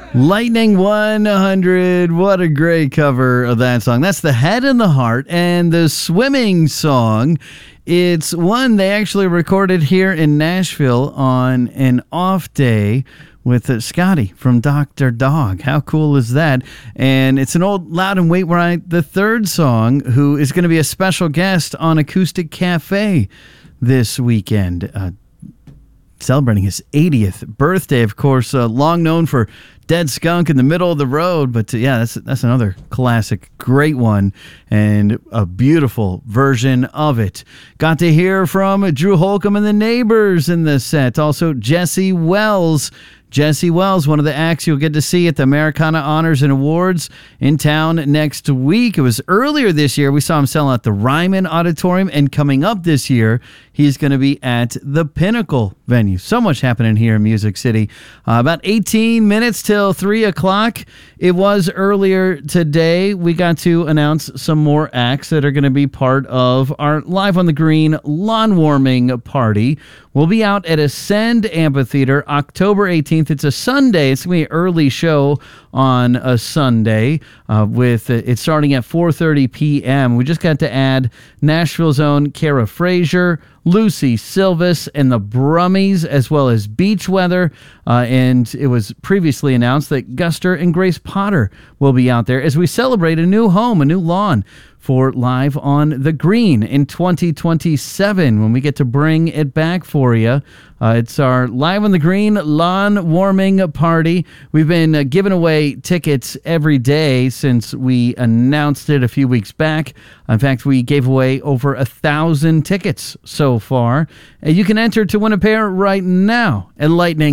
Lightning 100. What a great cover of that song. That's The Head and the Heart. And the swimming song, it's one they actually recorded here in Nashville on an off day with Scotty from Dr. Dog. How cool is that? And it's an old Loud and Wainwright the third song, who is going to be a special guest on Acoustic Cafe this weekend, celebrating his 80th birthday. Of course, long known for Dead Skunk in the Middle of the Road, but yeah, that's another classic, great one, and a beautiful version of it. Got to hear from Drew Holcomb and the Neighbors in the set. Also, Jesse Wells. Jesse Wells, one of the acts you'll get to see at the Americana Honors and Awards in town next week. It was earlier this year. We saw him sell out the Ryman Auditorium, and coming up this year, he's going to be at the Pinnacle venue. So much happening here in Music City. About 18 minutes till 3 o'clock. It was earlier today. We got to announce some more acts that are going to be part of our Live on the Green lawn warming party. We'll be out at Ascend Amphitheater October 18th. It's a Sunday. It's going to be an early show on a Sunday with it starting at 4:30 p.m. We just got to add Nashville's own Kara Frazier, Lucy Silvis, and the Brummies, as well as Beach Weather. And it was previously announced that Guster and Grace Potter will be out there as we celebrate a new home, a new lawn for Live on the Green in 2027 when we get to bring it back for you. It's our Live on the Green lawn warming party. We've been giving away tickets every day since we announced it a few weeks back. In fact, we gave away over 1,000 tickets so far. You can enter to win a pair right now at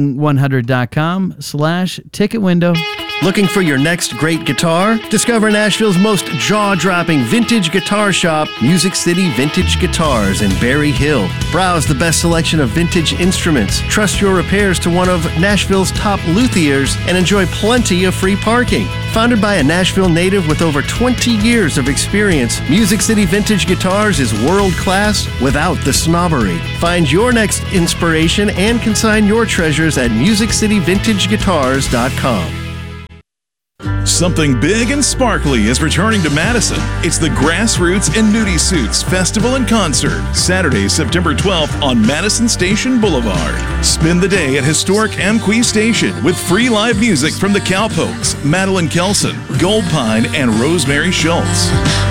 lightning100.com/ticket window. Looking for your next great guitar? Discover Nashville's most jaw-dropping vintage guitar shop, Music City Vintage Guitars in Berry Hill. Browse the best selection of vintage instruments, trust your repairs to one of Nashville's top luthiers, and enjoy plenty of free parking. Founded by a Nashville native with over 20 years of experience, Music City Vintage Guitars is world-class without the snobbery. Find your next inspiration and consign your treasures at musiccityvintageguitars.com. Something big and sparkly is returning to Madison. It's the Grassroots and Nudie Suits Festival and Concert, Saturday, September 12th on Madison Station Boulevard. Spend the day at historic Amqui Station with free live music from the Cowpokes, Madeline Kelson, Gold Pine, and Rosemary Schultz.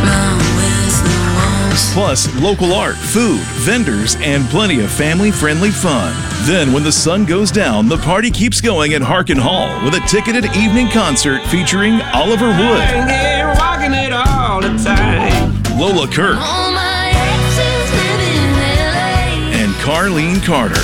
Plus, local art, food, vendors, and plenty of family-friendly fun. Then, when the sun goes down, the party keeps going at Harkin Hall with a ticketed evening concert featuring Oliver Wood, Lola Kirk, and Carlene Carter.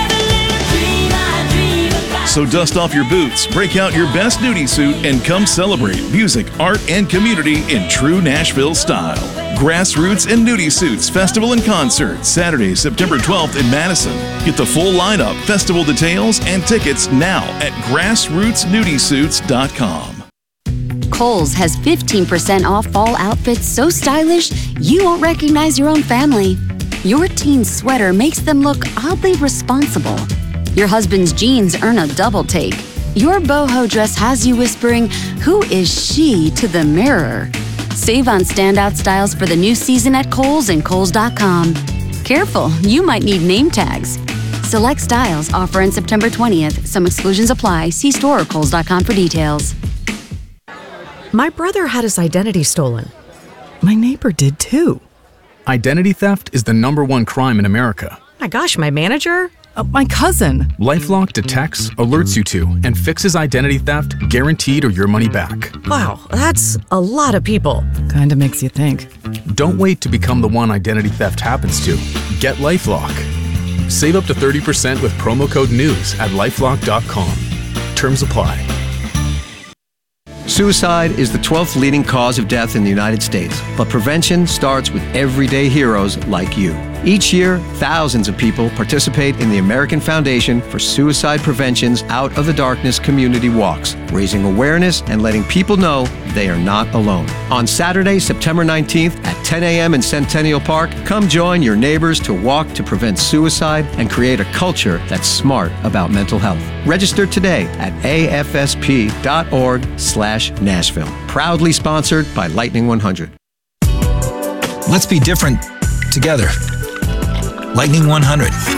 So dust off your boots, break out your best nudie suit, and come celebrate music, art, and community in true Nashville style. Grassroots and Nudie Suits Festival and Concert, Saturday, September 12th in Madison. Get the full lineup, festival details, and tickets now at grassrootsnudiesuits.com. Kohl's has 15% off fall outfits so stylish you won't recognize your own family. Your teen's sweater makes them look oddly responsible. Your husband's jeans earn a double take. Your boho dress has you whispering, "Who is she?" to the mirror. Save on standout styles for the new season at Kohl's and Kohl's.com. Careful, you might need name tags. Select styles offer on September 20th. Some exclusions apply. See store or Kohl's.com for details. My brother had his identity stolen. My neighbor did too. Identity theft is the #1 crime in America. My gosh, my manager? My cousin. LifeLock detects, alerts you to, and fixes identity theft, guaranteed or your money back. Wow, that's a lot of people. Kinda makes you think. Don't wait to become the one identity theft happens to. Get LifeLock. Save up to 30% with promo code NEWS at lifelock.com. Terms apply. Suicide is the 12th leading cause of death in the United States, but prevention starts with everyday heroes like you. Each year, thousands of people participate in the American Foundation for Suicide Prevention's Out of the Darkness community walks, raising awareness and letting people know they are not alone. On Saturday, September 19th at 10 a.m. in Centennial Park, come join your neighbors to walk to prevent suicide and create a culture that's smart about mental health. Register today at afsp.org/Nashville. Proudly sponsored by Lightning 100. Let's be different together. Lightning 100.